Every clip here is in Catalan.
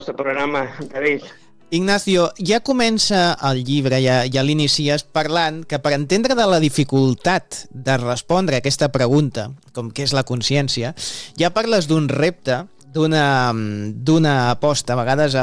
nostre programa, David. Ignacio, ja comença el llibre, ja l'inicies parlant que per entendre de la dificultat de respondre a aquesta pregunta, com què és la consciència, ja parles d'un repte, d'una aposta. A vegades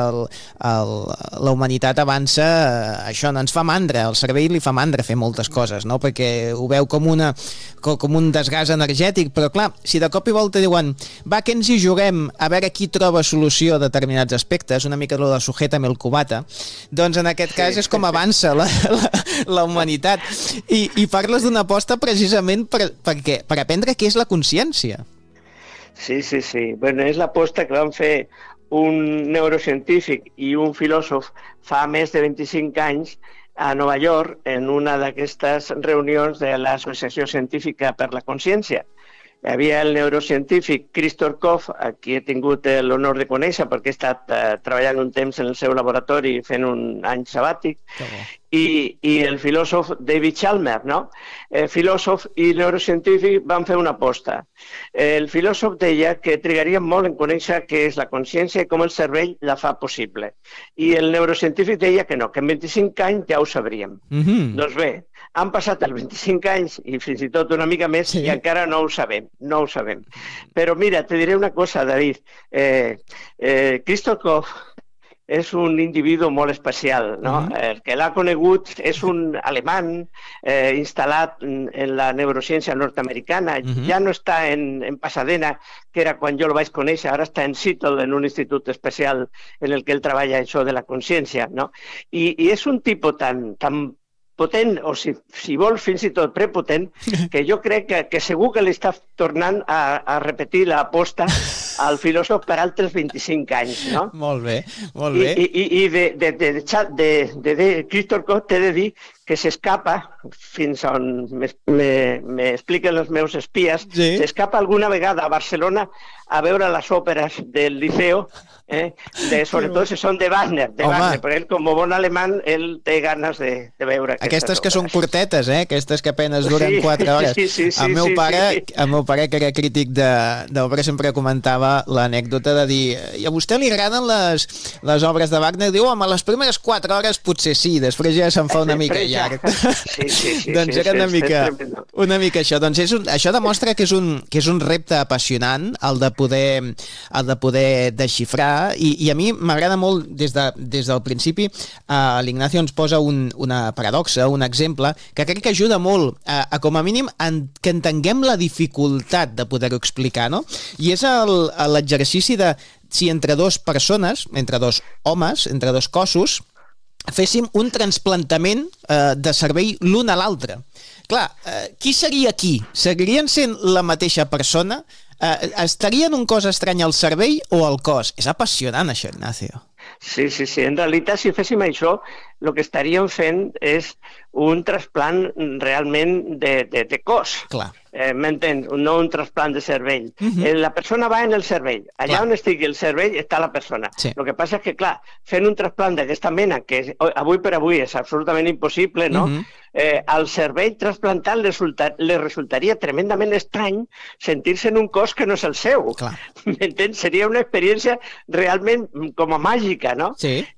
la humanitat avança, això ens fa mandra, el cervell li fa mandra fer moltes coses, no? Perquè ho veu com un desgast energètic, però clar, si de cop i volta diuen va, que ens hi juguem a veure qui troba solució a determinats aspectes, una mica lo de sujétame el cubata, doncs en aquest cas és com avança la humanitat. I parles d'una aposta precisament per aprendre què és la consciència. Sí. Bueno, és l'aposta que van fer un neurocientífic i un filòsof fa més de 25 anys a Nova York en una d'aquestes reunions de l'Associació Científica per la Consciència. Hi havia el neurocientífic Christoph Koch, a qui he tingut l'honor de conèixer perquè he estat treballant un temps en el seu laboratori fent un any sabàtic, i el filòsof David Chalmers, no? Filòsof i neurocientífic van fer una aposta. El filòsof deia que trigaríem molt en conèixer què és la consciència i com el cervell la fa possible. I el neurocientífic deia que no, que en 25 anys ja ho sabríem. Doncs bé, han passat els 25 anys i fins i tot una mica més i encara no ho sabem, Però mira, te diré una cosa, David. Christoph Koch és un individu molt especial, no? El que l'ha conegut és un alemany instal·lat en la neurociència nord-americana. Ja no està en Pasadena, que era quan jo el vaig conèixer, ara està en Seattle, en un institut especial en el que ell treballa això de la consciència, no? I és un tipus tan potent, o si vols fins i tot prepotent, que jo crec que segur que li està tornant a repetir l'aposta al filòsof per altres 25 anys, no? Molt bé. I de Christoph Koch t'he de dir que s'escapa, fins on m'expliquen els meus espies, s'escapa alguna vegada a Barcelona a veure les òperes del Liceo, sobretot si són de Wagner, perquè ell, com a bon alemany, ell té ganes de veure aquestes que són curtetes, aquestes que apenes duren 4 hores. El meu pare, que era crític d'òpera, sempre comentava l'anècdota de dir, i a vostè li agraden les obres de Wagner? Diu, home, les primeres 4 hores potser sí, després ja se'n fa una mica llarg. Doncs era una mica això. Doncs això demostra que és un repte apassionant el de poder desxifrar. I a mi m'agrada molt, des del principi, l'Ignacio ens posa una paradoxa, un exemple, que crec que ajuda molt a com a mínim, que entenguem la dificultat de poder-ho explicar, no? I és l'exercici de si entre dues persones, entre dos homes, entre dos cossos, féssim un trasplantament de cervell l'un a l'altre. Clar, qui seria qui? Seguirien sent la mateixa persona? Estaria en un cos estrany al cervell o al cos? És apassionant, això, Ignacio. Sí. En realitat, si féssim això, el que estaríem fent és un trasplant realment de cos. Clar. M'entens? No un trasplant de cervell. La persona va en el cervell. Allà on estigui el cervell està la persona. El que passa és que, clar, fent un trasplant d'aquesta mena, que avui per avui és absolutament impossible, no? Al cervell trasplantat li resultaria tremendament estrany sentir-se en un cos que no és el seu. M'entens? Seria una experiència realment com a màgica, no?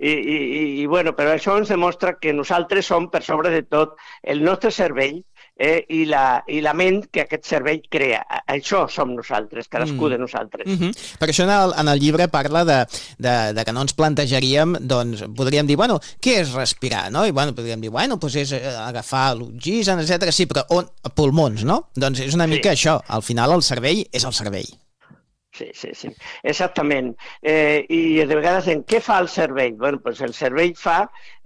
I bueno, però això ens demostra que nosaltres som, per sobre de tot, el nostre cervell i la ment que aquest cervell crea. Això som nosaltres, cadascú de nosaltres. Per això en el llibre parla de que no ens plantejaríem, doncs podríem dir, bueno, què és respirar, no? I bueno, podríem dir, bueno, doncs és agafar l'oxigen, etc. Sí, però on? Pulmons, no? Doncs és una mica això. Al final el cervell és el cervell. Sí, exactament. I de vegades, què fa el cervell? Bueno, doncs el cervell fa,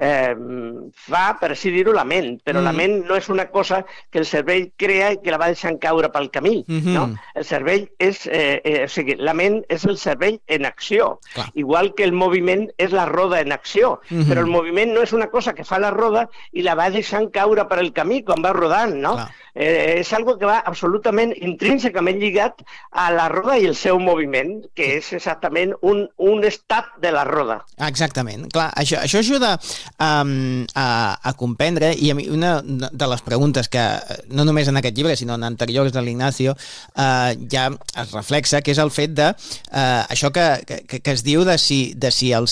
per així dir-ho, la ment, però la ment no és una cosa que el cervell crea i que la va deixant caure pel camí, no? El cervell és, o sigui, la ment és el cervell en acció, igual que el moviment és la roda en acció, però el moviment no és una cosa que fa la roda i la va deixant caure per el camí quan va rodant, no? És algo que va absolutament intrínsecament lligat a la roda i el seu moviment, que és exactament un estat de la roda. Exactament. Clar, això ajuda a comprendre, i a mi una de les preguntes que, no només en aquest llibre, sinó en anteriors de l'Ignacio, ja es reflexa, que és el fet de això que es diu de si el